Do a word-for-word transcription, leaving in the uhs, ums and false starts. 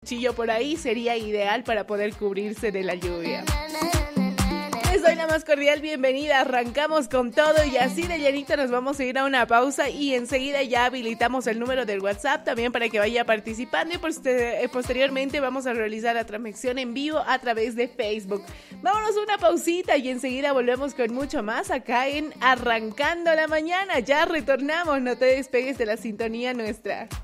Chillo por ahí sería ideal para poder cubrirse de la lluvia. Les doy la más cordial bienvenida, arrancamos con todo y así de llenito nos vamos a ir a una pausa y enseguida ya habilitamos el número del WhatsApp también para que vaya participando y posteriormente vamos a realizar la transmisión en vivo a través de Facebook. Vámonos a una pausita y enseguida volvemos con mucho más acá en Arrancando la Mañana. Ya retornamos, no te despegues de la sintonía nuestra.